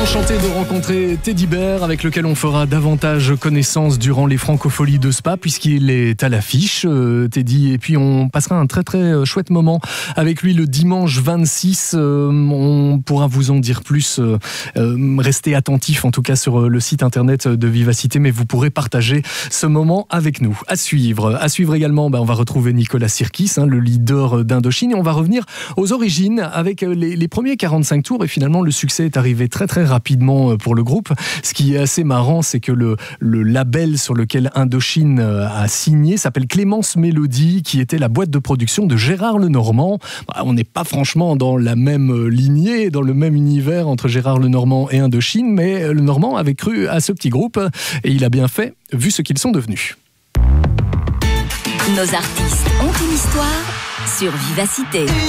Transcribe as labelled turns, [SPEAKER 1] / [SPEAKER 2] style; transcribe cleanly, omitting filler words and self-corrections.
[SPEAKER 1] Enchanté de rencontrer Teddy Bear, avec lequel on fera davantage connaissance durant les Francopholies de Spa, puisqu'il est à l'affiche, Teddy. Et puis on passera un très très chouette moment avec lui le dimanche 26. On pourra vous en dire plus. Restez attentifs en tout cas sur le site internet de Vivacité, mais vous pourrez partager ce moment avec nous. À suivre également, on va retrouver Nicolas Sirkis, le leader d'Indochine, et on va revenir aux origines avec les premiers 45 tours. Et finalement, le succès est arrivé très très rapidement pour le groupe. Ce qui est assez marrant, c'est que le label sur lequel Indochine a signé s'appelle Clémence Mélodie, qui était la boîte de production de Gérard Lenormand. On n'est pas franchement dans la même lignée, dans le même univers entre Gérard Lenormand et Indochine, mais Lenormand avait cru à ce petit groupe et il a bien fait, vu ce qu'ils sont devenus.
[SPEAKER 2] Nos artistes ont une histoire sur Vivacité.